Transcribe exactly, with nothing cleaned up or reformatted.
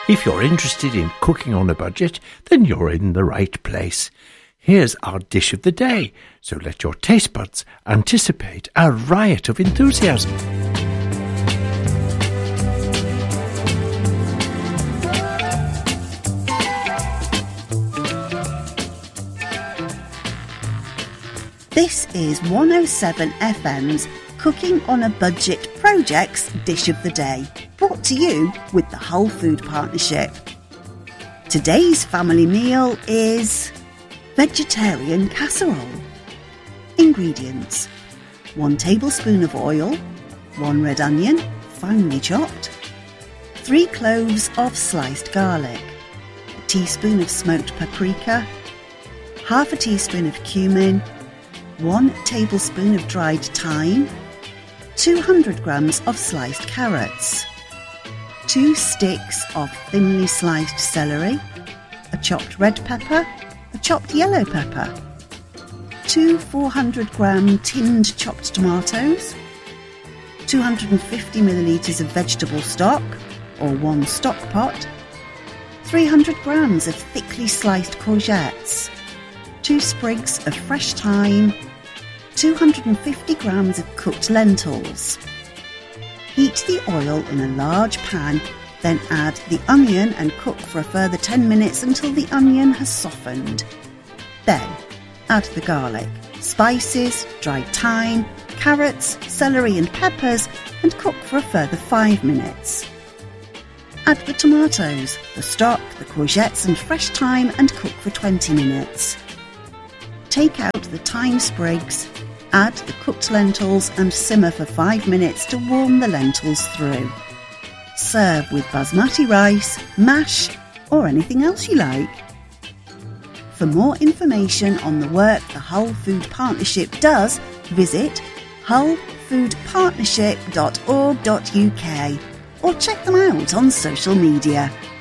If you're interested in cooking on a budget, then you're in the right place. Here's our dish of the day, so let your taste buds anticipate a riot of enthusiasm. This is one oh seven F M's Cooking on a Budget Project's Dish of the Day, brought to you with the Hull Food Partnership. Today's family meal is vegetarian casserole. Ingredients: one tablespoon of oil, one red onion, finely chopped, three cloves of sliced garlic, a teaspoon of smoked paprika, half a teaspoon of cumin, one tablespoon of dried thyme, two hundred grams of sliced carrots, two sticks of thinly sliced celery, a chopped red pepper, a chopped yellow pepper, two four hundred gram tinned chopped tomatoes, two hundred fifty millilitres of vegetable stock or one stock pot, three hundred grams of thickly sliced courgettes, two sprigs of fresh thyme, two hundred fifty grams of cooked lentils. Heat the oil in a large pan, then add the onion and cook for a further ten minutes until the onion has softened. Then add the garlic, spices, dried thyme, carrots, celery and peppers and cook for a further five minutes. Add the tomatoes, the stock, the courgettes and fresh thyme and cook for twenty minutes. Take out the thyme sprigs, add the cooked lentils and simmer for five minutes to warm the lentils through. Serve with basmati rice, mash or anything else you like. For more information on the work the Hull Food Partnership does, visit hull food partnership dot org dot U K or check them out on social media.